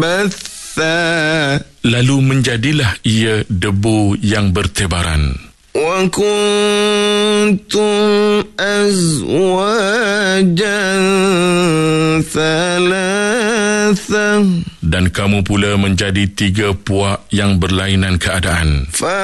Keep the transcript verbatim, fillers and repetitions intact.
بثا Lalu menjadilah ia debu yang bertebaran. وكنتم أزواجا ثلاثة Dan kamu pula menjadi tiga puak yang berlainan keadaan.